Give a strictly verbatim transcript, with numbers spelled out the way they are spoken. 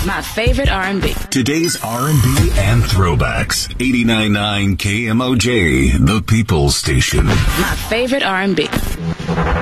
My favorite R and B. Today's R and B and throwbacks. eighty-nine point nine K M O J, the People's Station. My favorite R and B.